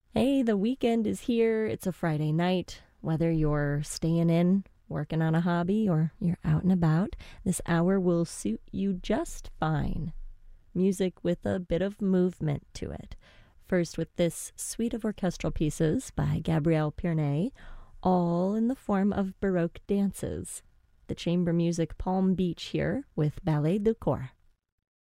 Hey, the weekend is here. It's a Friday night. Whether you're staying in, working on a hobby, or you're out and about, this hour will suit you just fine. Music with a bit of movement to it. First, with this suite of orchestral pieces by Gabriel Pirnet, all in the form of Baroque dances. The chamber music Palm Beach here with Ballet du Corps.